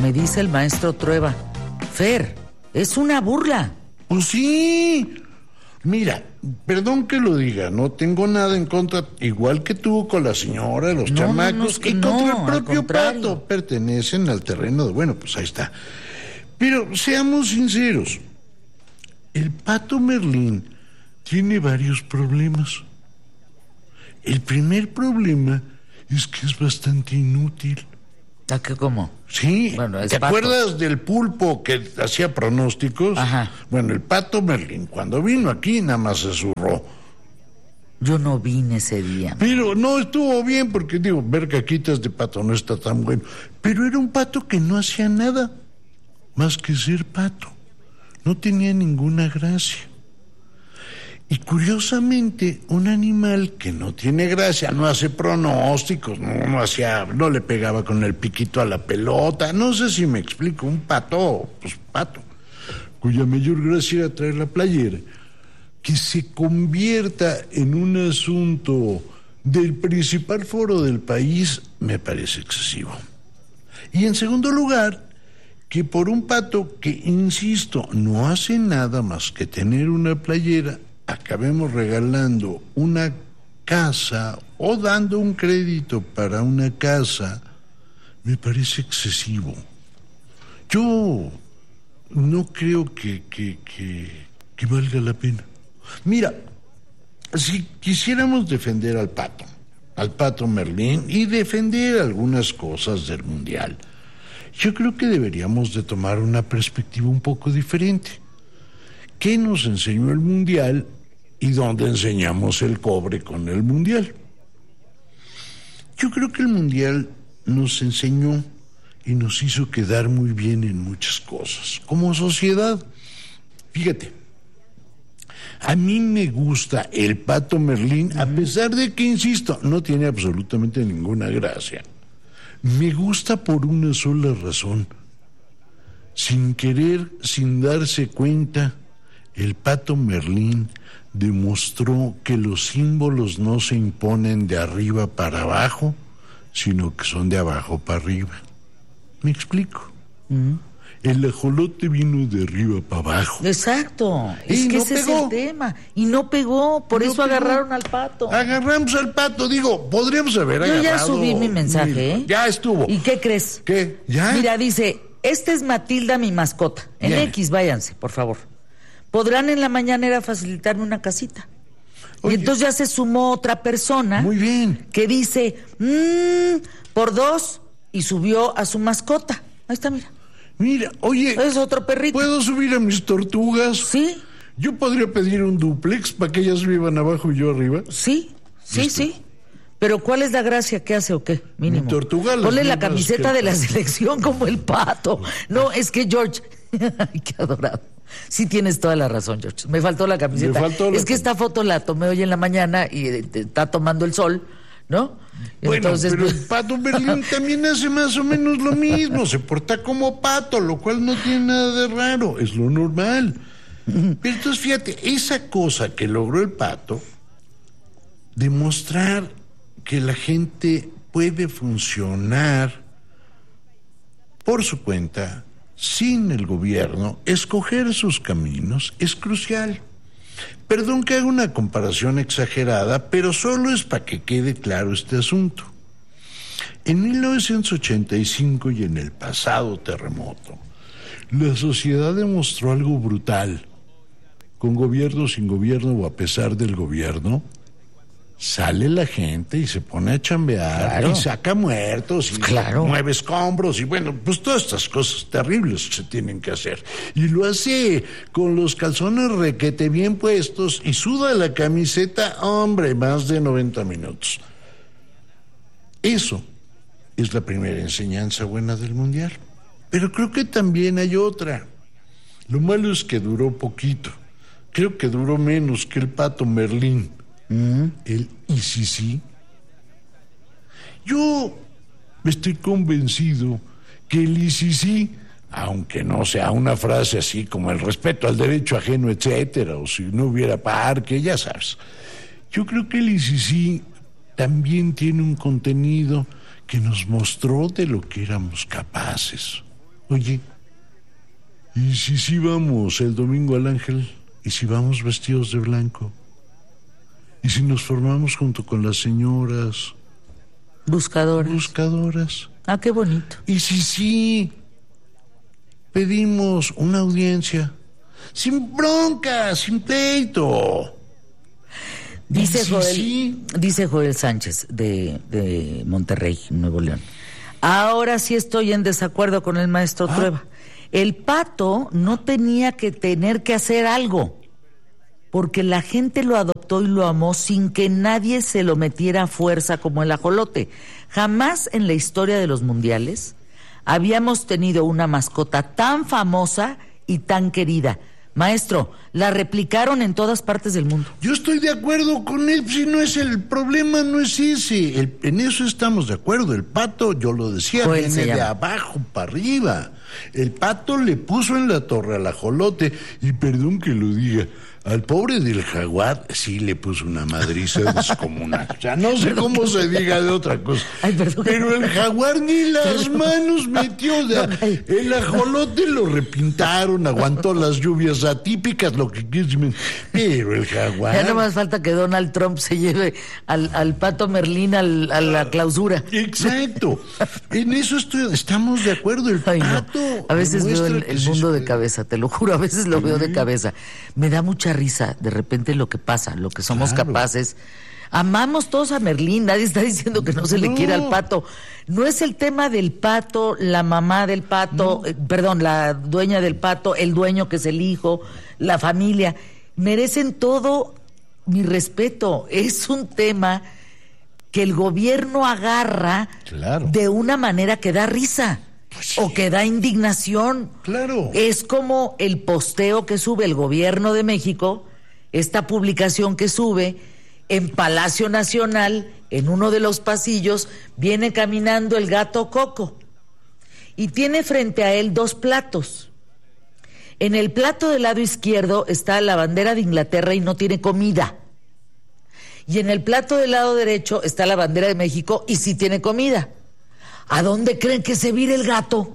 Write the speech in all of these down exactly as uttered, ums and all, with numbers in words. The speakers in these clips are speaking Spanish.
Me dice el maestro Trueba. Fer, es una burla. Pues sí. Mira, perdón que lo diga, no tengo nada en contra, igual que tú con la señora, los No, chamacos, no, no, es que y no, contra el al propio contrario. Pato, pertenecen al terreno de, bueno, pues ahí está. Pero seamos sinceros, el Pato Merlín tiene varios problemas. El primer problema es que es bastante inútil. ¿A qué cómo? Sí, Bueno, es ¿te Pato. acuerdas del pulpo que hacía pronósticos? Ajá. Bueno, el Pato Merlín, cuando vino aquí, nada más se zurró. Yo no vine ese día. Pero no estuvo bien, porque digo, ver caquitas de pato no está tan bueno. Pero era un pato que no hacía nada más que ser pato. No tenía ninguna gracia. Y curiosamente, un animal que no tiene gracia, no hace pronósticos, no, no hacía, no le pegaba con el piquito a la pelota, no sé si me explico, un pato, pues pato, cuya mayor gracia era traer la playera, que se convierta en un asunto del principal foro del país, me parece excesivo. Y en segundo lugar, que por un pato que, insisto, no hace nada más que tener una playera, acabemos regalando una casa o dando un crédito para una casa, me parece excesivo. Yo no creo que, que, que, que valga la pena. Mira, si quisiéramos defender al Pato, al Pato Merlín, y defender algunas cosas del Mundial, yo creo que deberíamos de tomar una perspectiva un poco diferente. ¿Qué nos enseñó el Mundial y dónde enseñamos el cobre con el Mundial? Yo creo que el Mundial nos enseñó y nos hizo quedar muy bien en muchas cosas, como sociedad. Fíjate, a mí me gusta el Pato Merlín, a pesar de que, insisto, no tiene absolutamente ninguna gracia. Me gusta por una sola razón. Sin querer, sin darse cuenta, el Pato Merlín demostró que los símbolos no se imponen de arriba para abajo, sino que son de abajo para arriba. ¿Me explico? Uh-huh. El ajolote vino de arriba para abajo. Exacto, Y es que no ese pegó. es el tema. Y no pegó, por No eso pegó. agarraron al Pato. Agarramos al Pato, digo, podríamos haber Yo agarrado... ya subí mi mensaje, Mira, ¿eh? Ya estuvo. ¿Y qué crees? ¿Qué? ¿Ya? Mira, dice, esta es Matilda, mi mascota. En Bien. X, váyanse, por favor. Podrán en la mañanera facilitarme una casita. Oye. Y entonces ya se sumó otra persona. Muy bien. Que dice, mmm, por dos, y subió a su mascota. Ahí está, mira. Mira, oye... Es otro perrito. ¿Puedo subir a mis tortugas? Sí, Yo podría pedir un dúplex para que ellas vivan abajo y yo arriba. sí, sí, Listo. sí. Pero ¿cuál es la gracia? ¿Qué hace o qué? Mínimo. Mi tortuga las Ponle la mismas camiseta que- de la selección como el Pato. No, es que George... Ay, qué adorado. Sí tienes toda la razón, George. Me faltó la camiseta. Me faltó la es que esta foto la tomé hoy en la mañana y eh, está tomando el sol, ¿no? Bueno, Entonces, pero el Pato Merlín también hace más o menos lo mismo. Se porta como pato, lo cual no tiene nada de raro. Es lo normal. Pero entonces, fíjate, esa cosa que logró el Pato, demostrar que la gente puede funcionar por su cuenta, sin el gobierno, escoger sus caminos, es crucial. Perdón que haga una comparación exagerada, pero solo es para que quede claro este asunto. En mil novecientos ochenta y cinco y en el pasado terremoto, la sociedad demostró algo brutal. Con gobierno, sin gobierno o a pesar del gobierno, sale la gente y se pone a chambear, Claro. y saca muertos y Claro. mueve escombros y bueno, pues todas estas cosas terribles que se tienen que hacer. Y lo hace con los calzones requete bien puestos y suda la camiseta, hombre, más de noventa minutos. Eso es la primera enseñanza buena del Mundial. Pero creo que también hay otra. Lo malo es que duró poquito. Creo que duró menos que el Pato Merlín. El I C C. Yo estoy convencido que el I C C, aunque no sea una frase así como el respeto al derecho ajeno, etcétera, o si no hubiera parque, ya sabes. Yo creo que el I C C también tiene un contenido que nos mostró de lo que éramos capaces. Oye, ¿y si sí vamos el domingo al Ángel? ¿Y si vamos vestidos de blanco? ¿Y si nos formamos junto con las señoras? Buscadoras. Buscadoras. Ah, qué bonito. ¿Y si sí pedimos una audiencia? Sin bronca, sin pleito. Dice Sí, Joel, sí. dice Joel Sánchez de, de Monterrey, Nuevo León. Ahora sí estoy en desacuerdo con el maestro Ah. Trueba. El pato no tenía que tener que hacer algo, porque la gente lo adoptó y lo amó sin que nadie se lo metiera a fuerza como el ajolote. Jamás en la historia de los mundiales habíamos tenido una mascota tan famosa y tan querida. Maestro, la replicaron en todas partes del mundo. Yo estoy de acuerdo con él, si no es el problema, no es ese. El, en eso estamos de acuerdo. El pato, yo lo decía, Joel viene se de llama. abajo para arriba. El pato le puso en la torre al ajolote, y perdón que lo diga, al pobre del jaguar sí le puso una madriza descomunal. O sea, no sé cómo se diga de otra cosa. Ay, perdón. Pero el jaguar ni las Perdón. manos metió. O sea, Ay. el ajolote lo repintaron, aguantó las lluvias atípicas, lo que quieras. Pero el jaguar... Ya no más falta que Donald Trump se lleve al, al pato Merlín al- a la clausura. Exacto. En eso estoy, estamos de acuerdo. El Ay, no. pato A veces veo demuestra el, que el sí mundo se de puede. cabeza, te lo juro, a veces lo veo de cabeza. Me da mucha risa de repente lo que pasa, lo que somos Claro. capaces. Amamos todos a Merlín, nadie está diciendo que no se le No. quiera al pato. No es el tema del pato, la mamá del pato, eh, perdón, la dueña del pato, el dueño que es el hijo, la familia. Merecen todo mi respeto. Es un tema que el gobierno agarra Claro. de una manera que da risa o que da indignación. Claro. Es como el posteo que sube el gobierno de México, esta publicación que sube en Palacio Nacional, en uno de los pasillos, viene caminando el gato Coco y tiene frente a él dos platos. En el plato del lado izquierdo está la bandera de Inglaterra y no tiene comida. Y en el plato del lado derecho está la bandera de México y sí tiene comida. ¿A dónde creen que se vire el gato?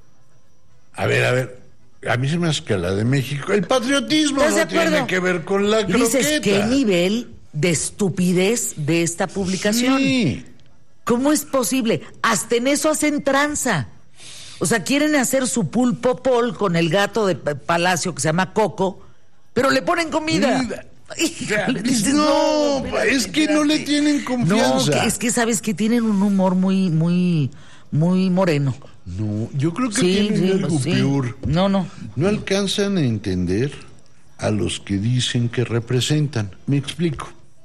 A ver, a ver. A mí se me hace que la de México. El patriotismo ¿Estás de no acuerdo? tiene que ver con la Y dices, croqueta. ¿qué nivel de estupidez de esta publicación? Sí. ¿Cómo es posible? Hasta en eso hacen tranza. O sea, quieren hacer su pulpo pol con el gato de pa- Palacio que se llama Coco, pero le ponen comida. Comida. Híjole, dices, No, espérate, es que no le espérate. tienen confianza. No, que es que sabes que tienen un humor muy, muy, muy moreno. No, yo creo que Sí, tienen sí, algo pues sí. peor. No, no. No alcanzan a entender a los que dicen que representan. Me explico.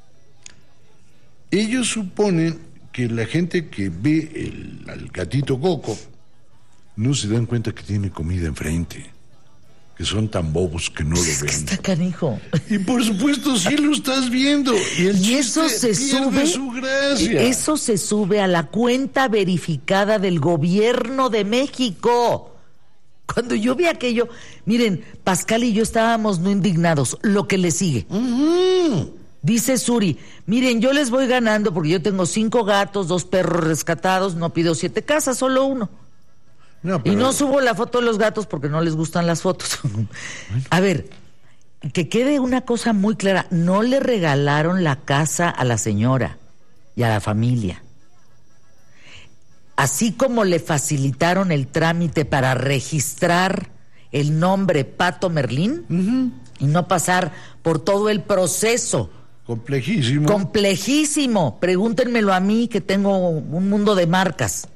Ellos suponen que la gente que ve el, al gatito Coco no se dan cuenta que tiene comida enfrente, que son tan bobos que no lo Es que ven. está canijo. Y por supuesto sí lo estás viendo. Y, el Y eso chiste se pierde sube, su gracia. eso se sube a la cuenta verificada del gobierno de México. Cuando yo vi aquello, miren, Pascal y yo estábamos no indignados, lo que le sigue. Ujú. Dice Suri, miren, yo les voy ganando porque yo tengo cinco gatos, dos perros rescatados, no pido siete casas, solo uno. No, Y pero- no subo la foto de los gatos porque no les gustan las fotos. A ver, que quede una cosa muy clara, no le regalaron la casa a la señora y a la familia. Así como le facilitaron el trámite para registrar el nombre Pato Merlín Ujú. y no pasar por todo el proceso Complejísimo. complejísimo. Pregúntenmelo a mí que tengo un mundo de marcas.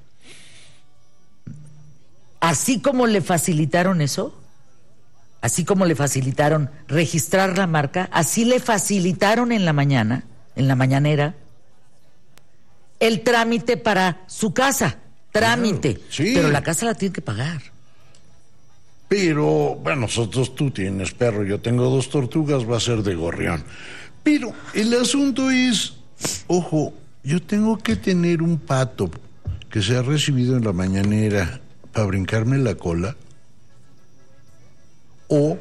Así como le facilitaron eso, así como le facilitaron registrar la marca, así le facilitaron en la mañana, en la mañanera, el trámite para su casa. Trámite. Claro, sí. Pero la casa la tiene que pagar. Pero, bueno, nosotros tú tienes perro, yo tengo dos tortugas, va a ser de gorrión. Pero el asunto es, ojo, yo tengo que tener un pato que se ha recibido en la mañanera para brincarme la cola, o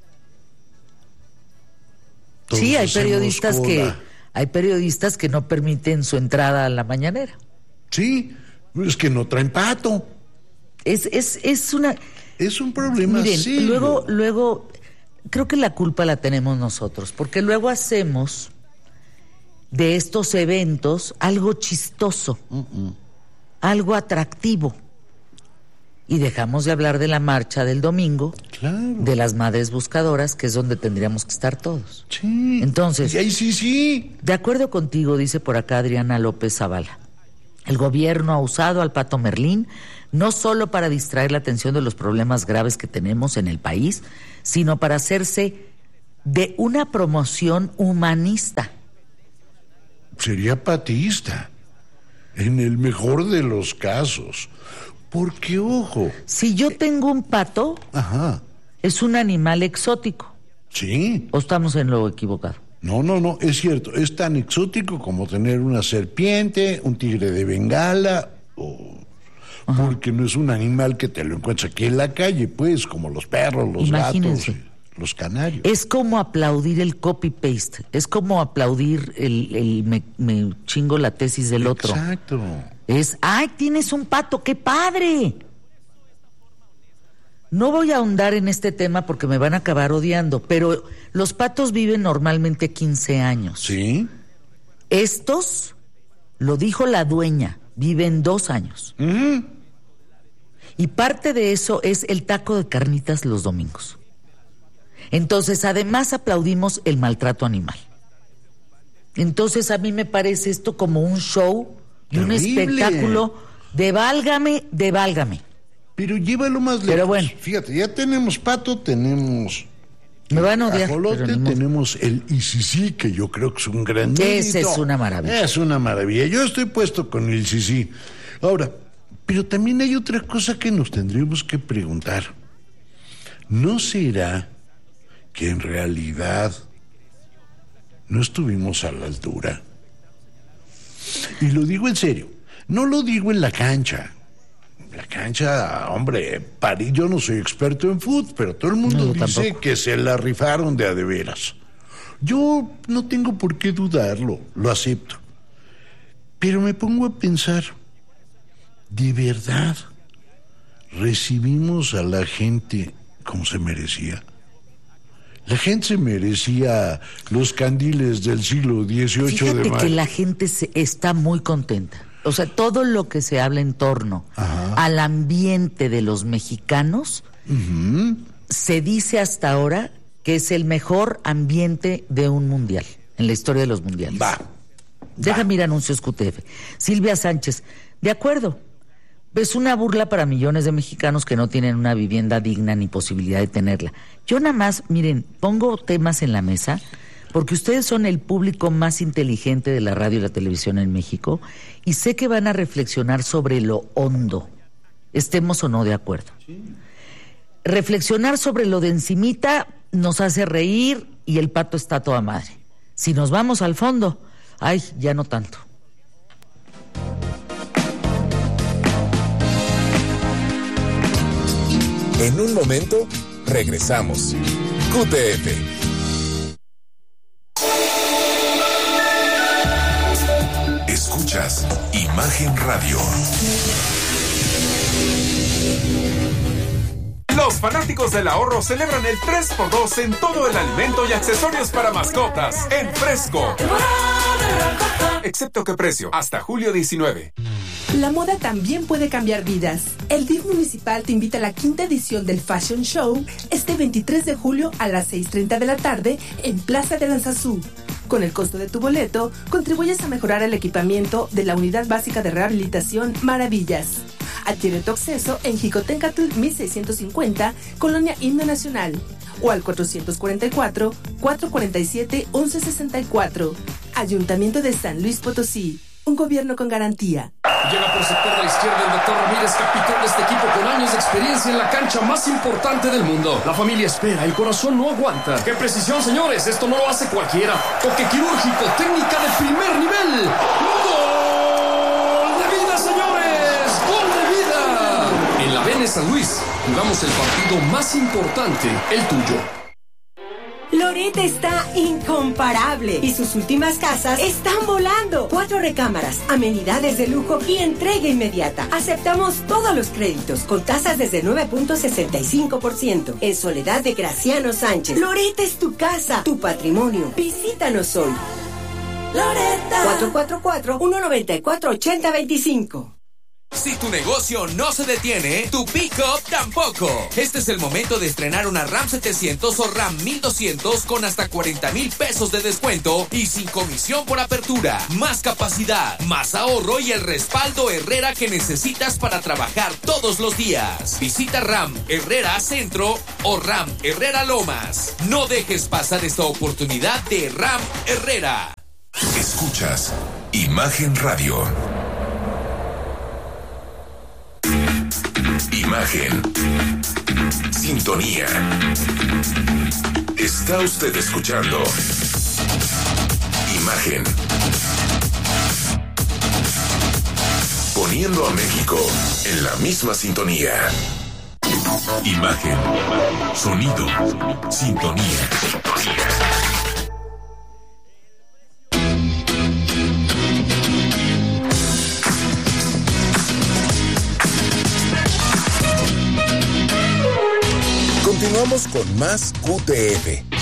todos Sí, hay hacemos periodistas que cola. hay periodistas que no permiten su entrada a la mañanera. Sí, es que no traen pato. Es, es, es una... Es un problema Miren, serio. luego, luego, creo que la culpa la tenemos nosotros, porque luego hacemos de estos eventos algo chistoso, uh-uh. algo atractivo. Y dejamos de hablar de la marcha del domingo, claro. de las madres buscadoras, que es donde tendríamos que estar todos. Sí. Entonces, y ahí sí, sí. De acuerdo contigo, dice por acá Adriana López Zavala, el gobierno ha usado al Pato Merlín no solo para distraer la atención de los problemas graves que tenemos en el país, sino para hacerse de una promoción humanista. Sería patista, en el mejor de los casos. Porque, ojo... Si yo tengo un pato, ajá. es un animal exótico. Sí. ¿O estamos en lo equivocado? No, no, no, es cierto. Es tan exótico como tener una serpiente, un tigre de Bengala, o... Ajá. Porque no es un animal que te lo encuentras aquí en la calle, pues, como los perros, los Imagínense. gatos, los canarios. Es como aplaudir el copy-paste, es como aplaudir el, el me, me chingo la tesis del otro. Exacto. Es, ¡ay, tienes un pato, qué padre! No voy a ahondar en este tema porque me van a acabar odiando, pero los patos viven normalmente quince años. ¿Sí? Estos, lo dijo la dueña, viven dos años. Uh-huh. Y parte de eso es el taco de carnitas los domingos. Entonces, además aplaudimos el maltrato animal. Entonces, a mí me parece esto como un show y un espectáculo de válgame, de válgame. Pero llévalo más lejos. Pero bueno. Fíjate, ya tenemos pato, tenemos... Me van a odiar. Ajolote, tenemos el Isisí, que yo creo que es un gran mérito. Ese es una maravilla. Es una maravilla. Yo estoy puesto con el Isisí. Ahora, pero también hay otra cosa que nos tendríamos que preguntar. ¿No será que en realidad no estuvimos a la altura? Y lo digo en serio. No lo digo en la cancha. La cancha, hombre, París, yo no soy experto en fútbol, pero todo el mundo no, dice tampoco. que se la rifaron de a de veras. Yo no tengo por qué dudarlo, lo acepto. Pero me pongo a pensar, ¿de verdad recibimos a la gente como se merecía? La gente se merecía los candiles del siglo dieciocho Fíjate de mayo. que la gente se, está muy contenta. O sea, todo lo que se habla en torno Ajá. al ambiente de los mexicanos, uh-huh. se dice hasta ahora que es el mejor ambiente de un mundial, en la historia de los mundiales. Va. Déjame ir a anuncios Q T F. Silvia Sánchez, de acuerdo. Es una burla para millones de mexicanos que no tienen una vivienda digna ni posibilidad de tenerla. Yo nada más, miren, pongo temas en la mesa porque ustedes son el público más inteligente de la radio y la televisión en México y sé que van a reflexionar sobre lo hondo, estemos o no de acuerdo. Sí. Reflexionar sobre lo de encimita nos hace reír y el pato está a toda madre. Si nos vamos al fondo, ay, ya no tanto. En un momento, regresamos. Q T F. Escuchas Imagen Radio. Los fanáticos del ahorro celebran el tres por dos en todo el alimento y accesorios para mascotas en Fresco. Excepto que precio, hasta julio diecinueve. La moda también puede cambiar vidas. El D I F municipal te invita a la quinta edición del Fashion Show este veintitrés de julio a las seis treinta de la tarde en Plaza de Aranzazú. Con el costo de tu boleto, contribuyes a mejorar el equipamiento de la Unidad Básica de Rehabilitación Maravillas. Adquiere tu acceso en Jicotencatl mil seiscientos cincuenta, Colonia Himno Nacional, o al cuatrocientos cuarenta y cuatro, cuatrocientos cuarenta y siete, once sesenta y cuatro. Ayuntamiento de San Luis Potosí. Un gobierno con garantía. Llega por sector de la izquierda el doctor Ramírez, capitán de este equipo con años de experiencia en la cancha más importante del mundo. La familia espera, el corazón no aguanta. ¡Qué precisión, señores! Esto no lo hace cualquiera. Toque quirúrgico, técnica de primer nivel. ¡Gol de vida, señores! ¡Gol de vida! En la Vene San Luis jugamos el partido más importante, el tuyo. L'Oréal Loret está incomparable y sus últimas casas están volando. Cuatro recámaras, amenidades de lujo y entrega inmediata. Aceptamos todos los créditos con tasas desde nueve punto sesenta y cinco por ciento. En Soledad de Graciano Sánchez. Loret es tu casa, tu patrimonio. Visítanos hoy. Loretta. cuatro cuatro cuatro, uno nueve cuatro, ocho cero dos cinco. Si tu negocio no se detiene, tu pick-up tampoco. Este es el momento de estrenar una RAM setecientos o RAM mil doscientos con hasta cuarenta mil pesos de descuento y sin comisión por apertura. Más capacidad, más ahorro y el respaldo Herrera que necesitas para trabajar todos los días. Visita RAM Herrera Centro o RAM Herrera Lomas. No dejes pasar esta oportunidad de RAM Herrera. Escuchas Imagen Radio. Imagen. Sintonía. Está usted escuchando Imagen. Poniendo a México en la misma sintonía. Imagen. Sonido. Sintonía. Sintonía. Continuamos con más Q T F.